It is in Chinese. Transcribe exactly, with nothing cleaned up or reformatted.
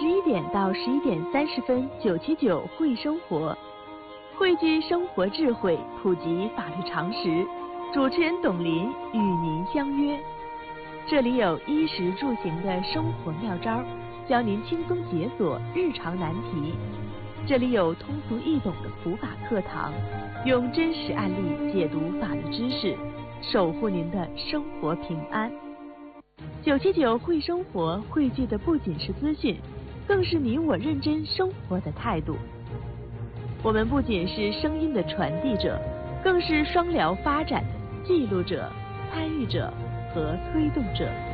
十一点到十一点三十分，九七九会生活，汇聚生活智慧，普及法律常识。主持人董林与您相约，这里有衣食住行的生活妙招，教您轻松解锁日常难题。这里有通俗易懂的普法课堂，用真实案例解读法律知识，守护您的生活平安。九七九会生活汇聚的不仅是资讯，更是你我认真生活的态度。我们不仅是声音的传递者，更是双疗发展的记录者、参与者和推动者。